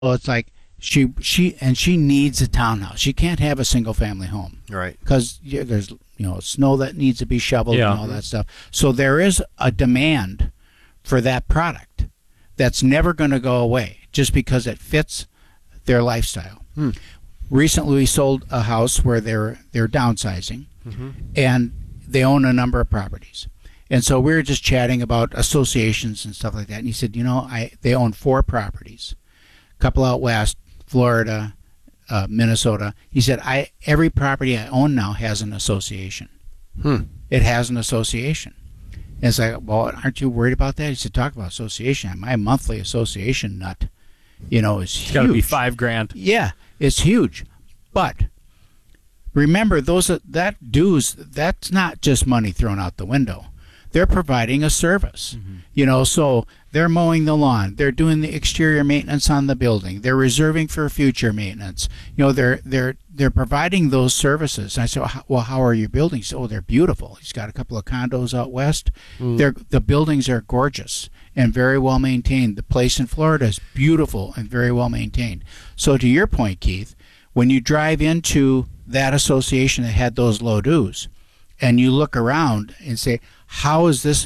So it's like she needs a townhouse. She can't have a single family home. Right. Because there's snow that needs to be shoveled and all that stuff. So there is a demand for that product that's never going to go away just because it fits their lifestyle. Recently, we sold a house where they're downsizing, and they own a number of properties. And so we were just chatting about associations and stuff like that. And he said, they own 4 properties, a couple out west, Florida, Minnesota. He said, every property I own now has an association. It has an association. And it's like, well, aren't you worried about that? He said, talk about association. My monthly association nut, is huge. It's got to be $5,000. Yeah, it's huge. But remember, that dues, that's not just money thrown out the window. They're providing a service, so they're mowing the lawn, they're doing the exterior maintenance on the building, they're reserving for future maintenance. They're providing those services. And I said, well, how are your buildings? Oh, they're beautiful. He's got a couple of condos out west. The buildings are gorgeous and very well maintained. The place in Florida is beautiful and very well maintained. So to your point, Keith, when you drive into that association that had those low dues, and you look around and say, how is this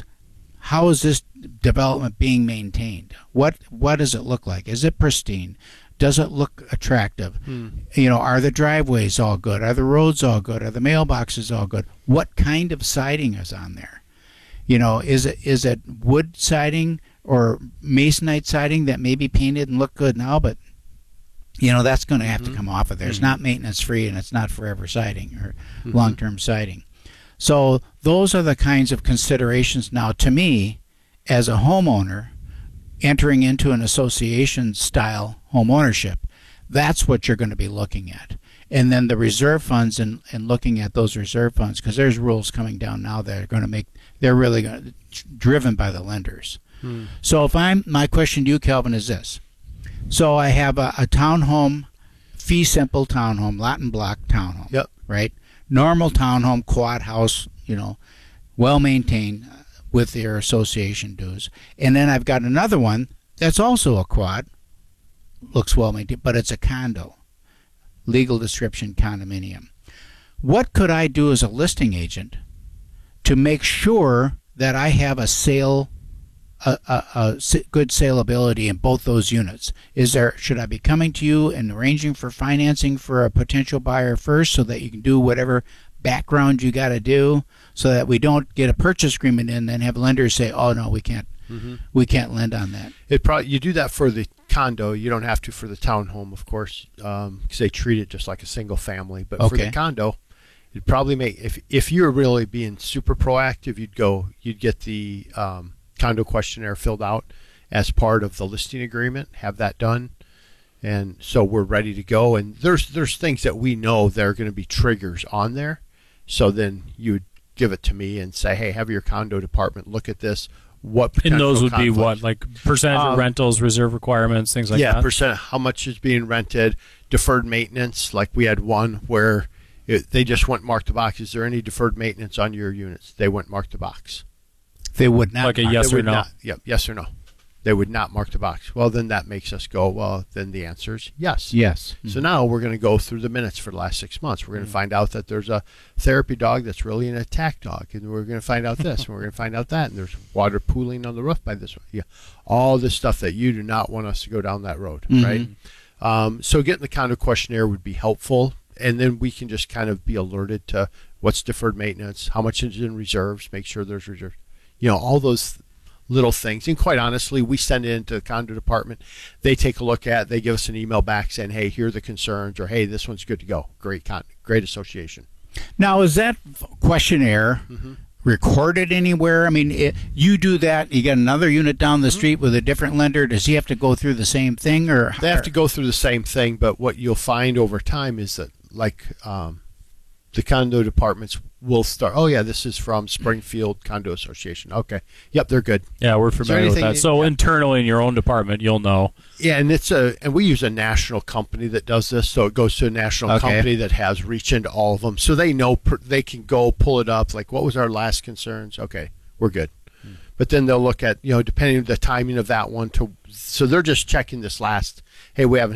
development being maintained? What does it look like? Is it pristine? Does it look attractive? Are the driveways all good? Are the roads all good? Are the mailboxes all good? What kind of siding is on there? Is it wood siding or masonite siding that may be painted and look good now, but that's going to have to come off of there. It's not maintenance free, and it's not forever siding or long-term siding. So those are the kinds of considerations now to me as a homeowner entering into an association style home ownership. That's what you're going to be looking at. And then the reserve funds and looking at those reserve funds, because there's rules coming down now that are going to they're really going to driven by the lenders. So my question to you, Calvin, is this. So I have a townhome, fee simple townhome, lot and block townhome. Yep. Right? Normal townhome, quad house, well maintained with their association dues. And then I've got another one that's also a quad, looks well maintained, but it's a condo, legal description condominium. What could I do as a listing agent to make sure that I have a good saleability in both those units? Should I be coming to you and arranging for financing for a potential buyer first so that you can do whatever background you got to do so that we don't get a purchase agreement in and then have lenders say, oh no, we can't lend on that? You do that for the condo. You don't have to for the townhome, of course, because they treat it just like a single family. But for the condo, it'd probably make, if you're really being super proactive, you'd get the condo questionnaire filled out as part of the listing agreement, have that done, and so we're ready to go. And there's things that we know that are going to be triggers on there, so then you would give it to me and say, hey, have your condo department look at this. And those would be what, like percentage of rentals, reserve requirements, things like that? Yeah, percent, how much is being rented, deferred maintenance. Like we had one where they just went mark the box. Is there any deferred maintenance on your units? They went mark the box. They would not. Like a yes or no? Yes or no. They would not mark the box. Well, then that makes us go, well, then the answer is yes. Yes. So now we're going to go through the minutes for the last 6 months. We're going to find out that there's a therapy dog that's really an attack dog. And we're going to find out this, and we're going to find out that. And there's water pooling on the roof by this one. Yeah. All this stuff that you do not want us to go down that road, right? So getting the condo questionnaire would be helpful. And then we can just kind of be alerted to what's deferred maintenance, how much is in reserves, make sure there's reserves. All those little things. And quite honestly, we send it into the condo department. They take a look at it. They give us an email back saying, hey, here are the concerns, or hey, this one's good to go. Great association. Now, is that questionnaire recorded anywhere? I mean, you do that, you get another unit down the street with a different lender. Does he have to go through the same thing? Or they have to go through the same thing, but what you'll find over time is that, like, the condo departments will start, oh yeah, this is from Springfield Condo Association. Okay. Yep, they're good. Yeah, we're familiar with that. So internally in your own department, you'll know. Yeah, and we use a national company that does this, so it goes to a national company that has reach into all of them. So they know, they can go pull it up, like, what was our last concerns? Okay, we're good. But then they'll look at, depending on the timing of that one so they're just checking this last, hey, we haven't